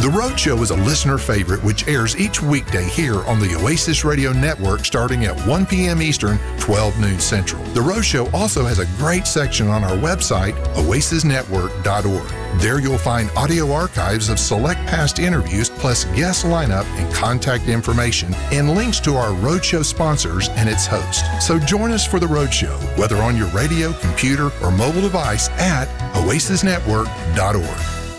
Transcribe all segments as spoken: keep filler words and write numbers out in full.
The Road Show is a listener favorite which airs each weekday here on the Oasis Radio Network starting at one p.m. Eastern, twelve noon Central. The Road Show also has a great section on our website, oasis network dot org. There you'll find audio archives of select past interviews, plus guest lineup and contact information, and links to our Road Show sponsors and its host. So join us for The Road Show, whether on your radio, computer, or mobile device at oasis network dot org.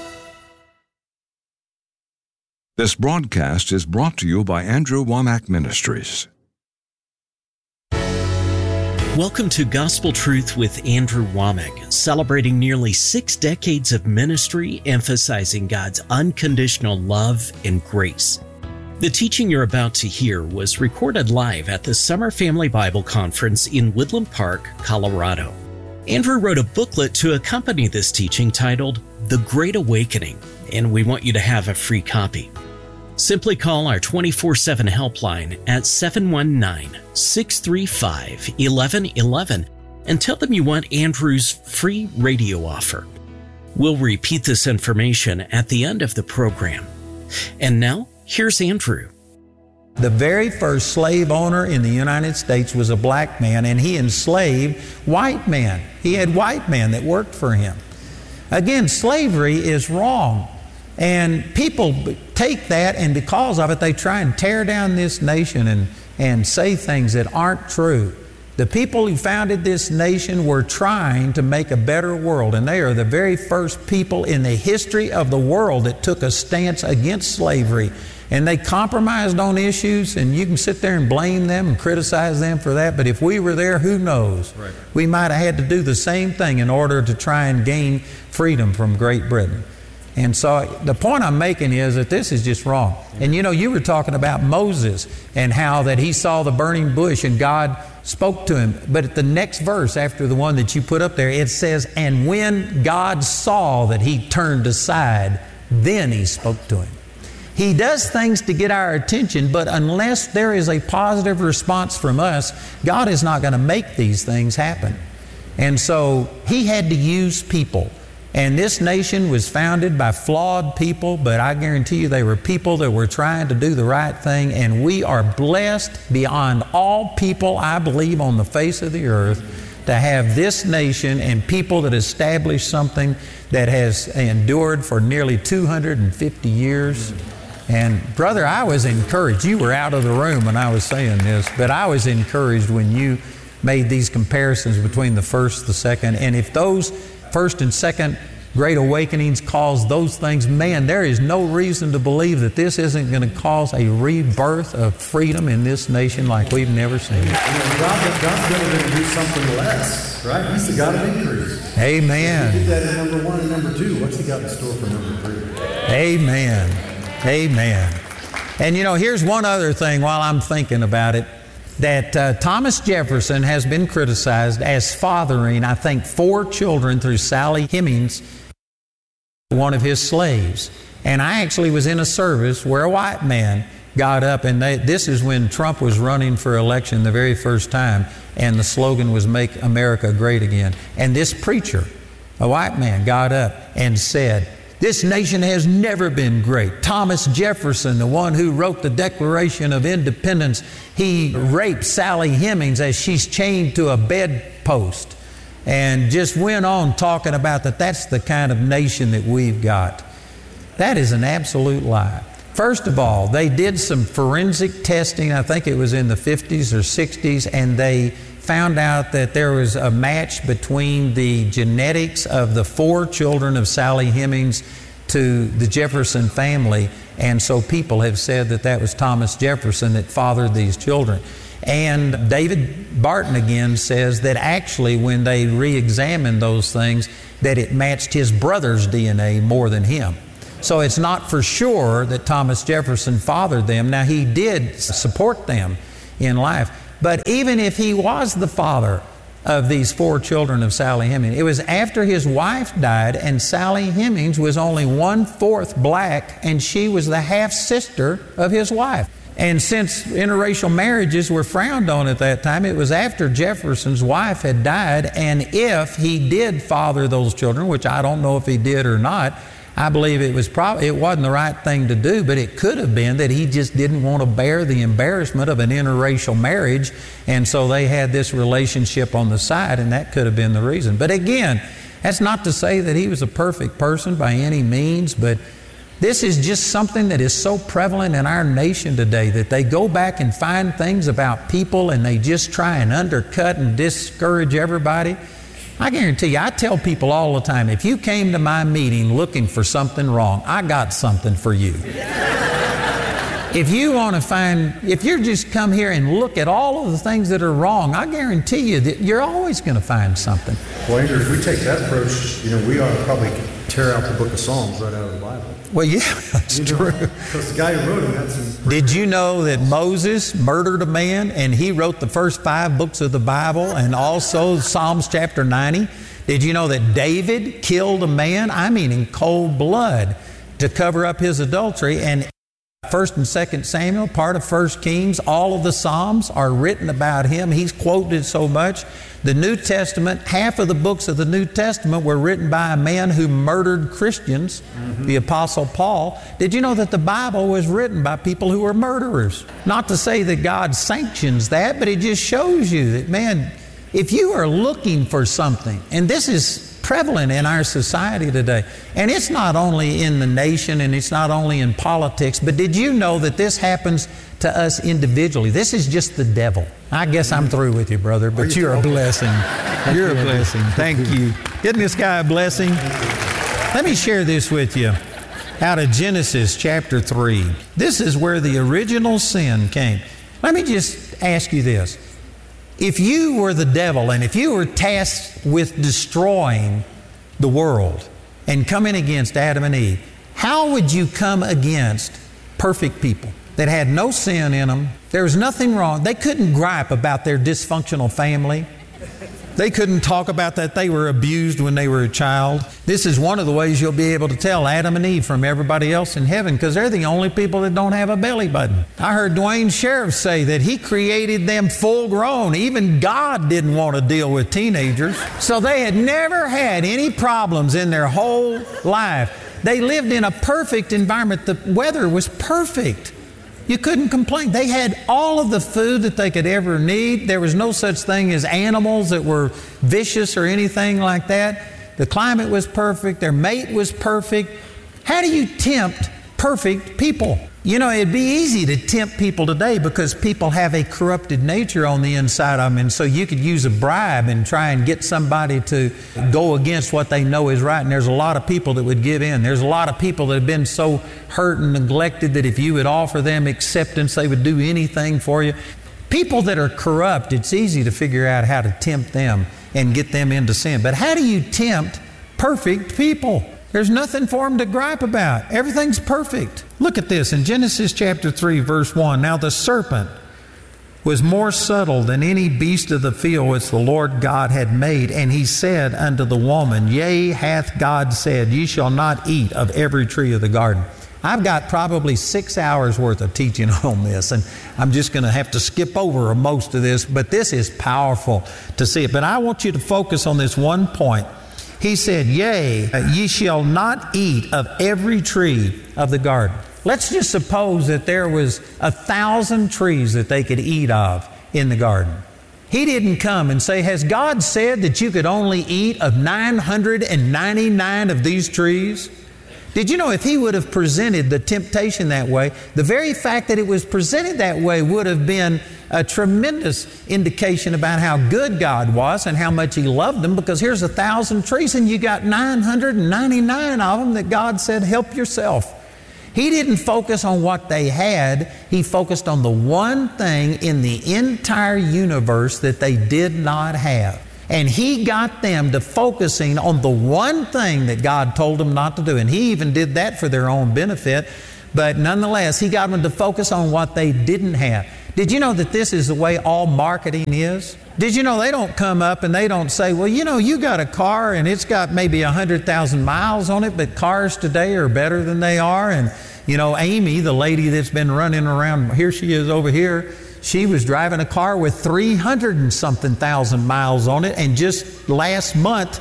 This broadcast is brought to you by Andrew Womack Ministries. Welcome to Gospel Truth with Andrew Womack, celebrating nearly six decades of ministry emphasizing God's unconditional love and grace. The teaching you're about to hear was recorded live at the Summer Family Bible Conference in Woodland Park, Colorado. Andrew wrote a booklet to accompany this teaching titled The Great Awakening, and we want you to have a free copy. Simply call our twenty-four seven helpline at seven one nine, six three five, one one one one and tell them you want Andrew's free radio offer. We'll repeat this information at the end of the program. And now, here's Andrew. The very first slave owner in the United States was a black man, and he enslaved white men. He had white men that worked for him. Again, slavery is wrong. And people take that, and because of it, they try and tear down this nation and, and say things that aren't true. The people who founded this nation were trying to make a better world, and they are the very first people in the history of the world that took a stance against slavery. And they compromised on issues, and you can sit there and blame them and criticize them for that, but if we were there, who knows? Right. We might have had to do the same thing in order to try and gain freedom from Great Britain. And so the point I'm making is that this is just wrong. And you know, you were talking about Moses and how that he saw the burning bush and God spoke to him. But at the next verse after the one that you put up there, it says, and when God saw that he turned aside, then he spoke to him. He does things to get our attention, but unless there is a positive response from us, God is not going to make these things happen. And so he had to use people. And this nation was founded by flawed people, but I guarantee you they were people that were trying to do the right thing, and we are blessed beyond all people, I believe, on the face of the earth to have this nation and people that established something that has endured for nearly two hundred fifty years. And brother, I was encouraged. You were out of the room when I was saying this, but I was encouraged when you made these comparisons between the first, the second, and if those first and second great awakenings cause those things, man, there is no reason to believe that this isn't going to cause a rebirth of freedom in this nation like we've never seen. And God, God's going to do something less, right? He's the God of increase. Amen. So he did that in number one and number two. What's he got in store for number three? Amen. Amen. And you know, here's one other thing while I'm thinking about it. That uh, Thomas Jefferson has been criticized as fathering, I think, four children through Sally Hemings, one of his slaves. And I actually was in a service where a white man got up, and they, this is when Trump was running for election the very first time, and the slogan was "Make America Great Again." And this preacher, a white man, got up and said, "This nation has never been great. Thomas Jefferson, the one who wrote the Declaration of Independence, he raped Sally Hemings as she's chained to a bedpost." And just went on talking about that that's the kind of nation that we've got. That is an absolute lie. First of all, they did some forensic testing, I think it was in the fifties or sixties, and they found out that there was a match between the genetics of the four children of Sally Hemings to the Jefferson family, and so people have said that that was Thomas Jefferson that fathered these children. And David Barton again says that actually when they re-examined those things, that it matched his brother's D N A more than him. So it's not for sure that Thomas Jefferson fathered them. Now, he did support them in life, but even if he was the father of these four children of Sally Hemings, it was after his wife died, and Sally Hemings was only one-fourth black, and she was the half-sister of his wife. And since interracial marriages were frowned on at that time, it was after Jefferson's wife had died, and if he did father those children, which I don't know if he did or not, I believe it was probably it wasn't the right thing to do, but it could have been that he just didn't want to bear the embarrassment of an interracial marriage, and so they had this relationship on the side, and that could have been the reason. But again, that's not to say that he was a perfect person by any means, but this is just something that is so prevalent in our nation today, that they go back and find things about people and they just try and undercut and discourage everybody. I guarantee you, I tell people all the time, if you came to my meeting looking for something wrong, I got something for you. If you want to find, if you're just come here and look at all of the things that are wrong, I guarantee you that you're always going to find something. Well, Andrew, if we take that approach, you know, we ought to probably tear out the book of Psalms right out of the Bible. Well, yeah, that's you true. Because the guy who wrote it had some... Did you know that Moses murdered a man and he wrote the first five books of the Bible and also Psalms chapter ninety? Did you know that David killed a man, I mean in cold blood, to cover up his adultery? And First and Second Samuel, part of First Kings, all of the Psalms are written about him. He's quoted so much. The New Testament, half of the books of the New Testament were written by a man who murdered Christians, mm-hmm. the Apostle Paul. Did you know that the Bible was written by people who were murderers? Not to say that God sanctions that, but it just shows you that, man, if you are looking for something, and this is prevalent in our society today. And it's not only in the nation and it's not only in politics, but did you know that this happens to us individually? This is just the devil. I guess I'm through with you, brother, but you're a blessing. You're a blessing. Thank you. Isn't this guy a blessing? Let me share this with you out of Genesis chapter three. This is where the original sin came. Let me just ask you this. If you were the devil and if you were tasked with destroying the world and coming against Adam and Eve, how would you come against perfect people that had no sin in them? There was nothing wrong. They couldn't gripe about their dysfunctional family. They couldn't talk about that they were abused when they were a child. This is one of the ways you'll be able to tell Adam and Eve from everybody else in heaven, because they're the only people that don't have a belly button. I heard Dwayne Sheriff say that he created them full grown. Even God didn't want to deal with teenagers. So they had never had any problems in their whole life. They lived in a perfect environment. The weather was perfect. You couldn't complain. They had all of the food that they could ever need. There was no such thing as animals that were vicious or anything like that. The climate was perfect. Their mate was perfect. How do you tempt perfect people? You know, it'd be easy to tempt people today because people have a corrupted nature on the inside of them. And so you could use a bribe and try and get somebody to go against what they know is right. And there's a lot of people that would give in. There's a lot of people that have been so hurt and neglected that if you would offer them acceptance, they would do anything for you. People that are corrupt, it's easy to figure out how to tempt them and get them into sin. But how do you tempt perfect people? There's nothing for them to gripe about. Everything's perfect. Look at this in Genesis chapter three, verse one. Now the serpent was more subtle than any beast of the field which the Lord God had made. And he said unto the woman, Yea, hath God said, Ye shall not eat of every tree of the garden. I've got probably six hours worth of teaching on this, and I'm just going to have to skip over most of this, but this is powerful to see it. But I want you to focus on this one point. He said, Yea, ye shall not eat of every tree of the garden. Let's just suppose that there was a thousand trees that they could eat of in the garden. He didn't come and say, has God said that you could only eat of nine hundred ninety-nine of these trees? Did you know if he would have presented the temptation that way, the very fact that it was presented that way would have been a tremendous indication about how good God was and how much He loved them, because here's a thousand trees and you got nine hundred ninety-nine of them that God said, help yourself. He didn't focus on what they had. He focused on the one thing in the entire universe that they did not have. And He got them to focusing on the one thing that God told them not to do. And He even did that for their own benefit. But nonetheless, He got them to focus on what they didn't have. Did you know that this is the way all marketing is? Did you know they don't come up and they don't say, well, you know, you got a car and it's got maybe one hundred thousand miles on it, but cars today are better than they are. And, you know, Amy, the lady that's been running around, here she is over here, she was driving a car with three hundred and something thousand miles on it. And just last month,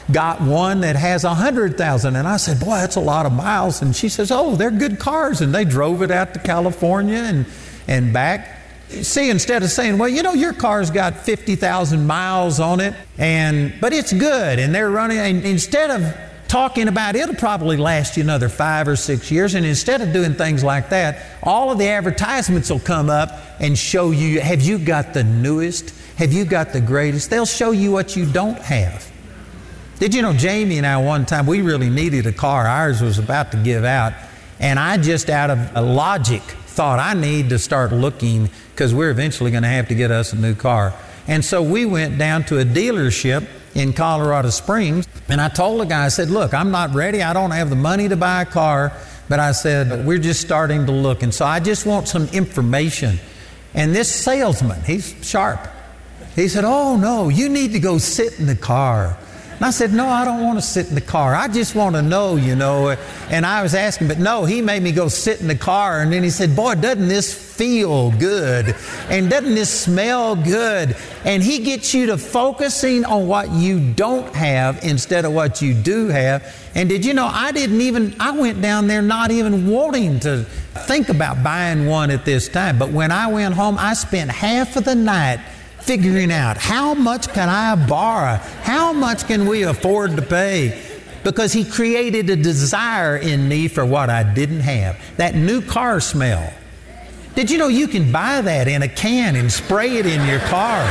got one that has one hundred thousand. And I said, boy, that's a lot of miles. And she says, oh, they're good cars. And they drove it out to California and, and back. See, instead of saying, well, you know, your car's got fifty thousand miles on it, and but it's good, and they're running, and instead of talking about it'll probably last you another five or six years, and instead of doing things like that, all of the advertisements will come up and show you, have you got the newest? Have you got the greatest? They'll show you what you don't have. Did you know Jamie and I one time, we really needed a car. Ours was about to give out, and I just out of a logic thought I need to start looking because we're eventually going to have to get us a new car. And so we went down to a dealership in Colorado Springs, and I told the guy, I said, look, I'm not ready. I don't have the money to buy a car, but I said, we're just starting to look. And so I just want some information. And this salesman, he's sharp. He said, oh, no, you need to go sit in the car. And I said, no, I don't want to sit in the car. I just want to know, you know. And I was asking, but no, he made me go sit in the car. And then he said, boy, doesn't this feel good? And doesn't this smell good? And he gets you to focusing on what you don't have instead of what you do have. And did you know, I didn't even, I went down there not even wanting to think about buying one at this time. But when I went home, I spent half of the night figuring out how much can I borrow? How much can we afford to pay? Because he created a desire in me for what I didn't have. That new car smell. Did you know you can buy that in a can and spray it in your car?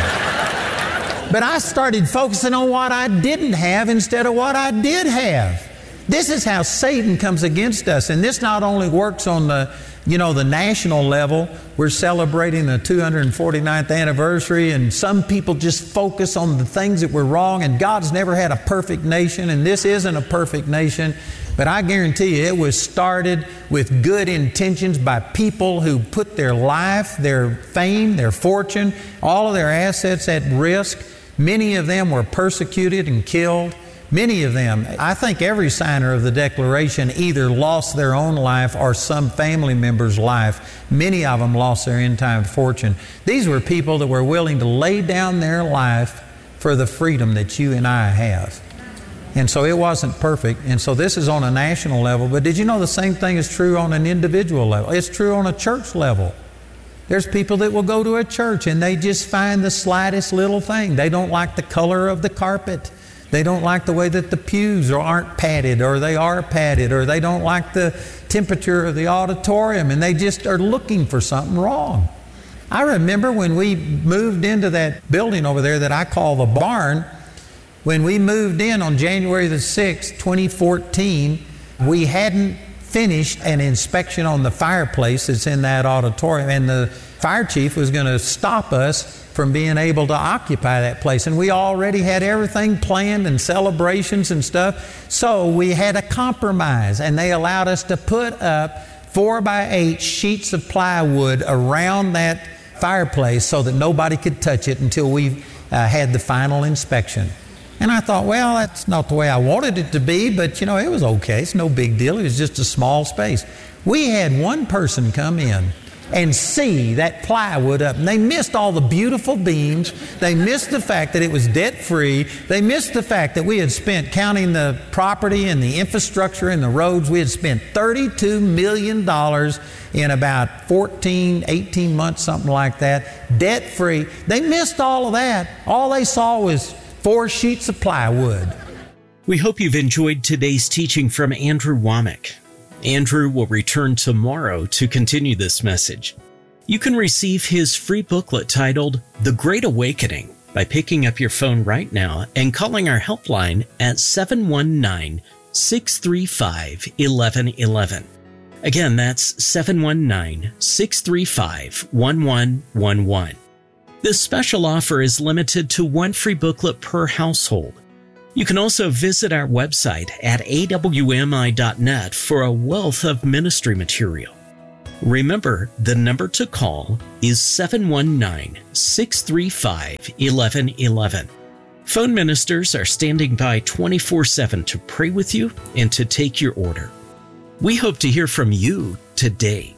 But I started focusing on what I didn't have instead of what I did have. This is how Satan comes against us. And this not only works on the, you know, the national level. We're celebrating the two hundred forty-ninth anniversary, and some people just focus on the things that were wrong, and God's never had a perfect nation, and this isn't a perfect nation. But I guarantee you it was started with good intentions by people who put their life, their fame, their fortune, all of their assets at risk. Many of them were persecuted and killed. Many of them, I think every signer of the Declaration either lost their own life or some family member's life. Many of them lost their end-time fortune. These were people that were willing to lay down their life for the freedom that you and I have. And so it wasn't perfect. And so this is on a national level. But did you know the same thing is true on an individual level? It's true on a church level. There's people that will go to a church and they just find the slightest little thing. They don't like the color of the carpet. They don't like the way that the pews aren't padded, or they are padded, or they don't like the temperature of the auditorium, and they just are looking for something wrong. I remember when we moved into that building over there that I call the barn, when we moved in on January the sixth, twenty fourteen, we hadn't finished an inspection on the fireplace that's in that auditorium, and the fire chief was going to stop us from being able to occupy that place. And we already had everything planned and celebrations and stuff. So we had a compromise, and they allowed us to put up four by eight sheets of plywood around that fireplace so that nobody could touch it until we uh, had the final inspection. And I thought, well, that's not the way I wanted it to be, but you know, it was okay. It's no big deal. It was just a small space. We had one person come in and see that plywood up. And they missed all the beautiful beams. They missed the fact that it was debt-free. They missed the fact that we had spent, counting the property and the infrastructure and the roads, we had spent thirty-two million dollars in about fourteen, eighteen months, something like that, debt-free. They missed all of that. All they saw was four sheets of plywood. We hope you've enjoyed today's teaching from Andrew Wommack. Andrew will return tomorrow to continue this message. You can receive his free booklet titled The Great Awakening by picking up your phone right now and calling our helpline at seven one nine, six three five, one one one one. Again, that's seven one nine, six three five, one one one one. This special offer is limited to one free booklet per household. You can also visit our website at A W M I dot net for a wealth of ministry material. Remember, the number to call is seven one nine, six three five, one one one one. Phone ministers are standing by twenty-four seven to pray with you and to take your order. We hope to hear from you today.